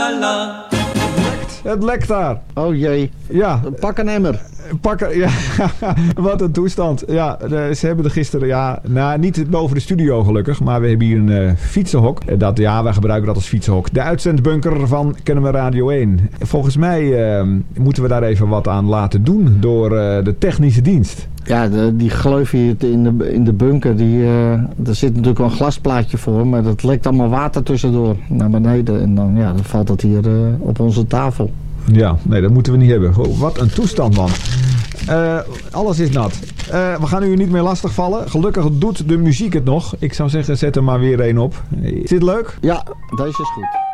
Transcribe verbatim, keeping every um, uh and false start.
la la. Het lekt daar. Oh jee. Ja. Pak een emmer. Pakken, ja, wat een toestand. Ja, de, ze hebben er gisteren, ja, nou, niet boven de studio gelukkig, maar we hebben hier een uh, fietsenhok. Dat, ja, wij gebruiken dat als fietsenhok. De uitzendbunker van Kennemer Radio één. Volgens mij uh, moeten we daar even wat aan laten doen door uh, de technische dienst. Ja, de, die gleuf hier in de, in de bunker, die, uh, er zit natuurlijk wel een glasplaatje voor, maar dat lekt allemaal water tussendoor naar beneden. En dan, ja, dan valt dat hier uh, op onze tafel. Ja, nee, dat moeten we niet hebben. Oh, wat een toestand, man. Uh, alles is nat. Uh, we gaan u niet meer lastigvallen. Gelukkig doet de muziek het nog. Ik zou zeggen, zet er maar weer één op. Is dit leuk? Ja, deze is goed.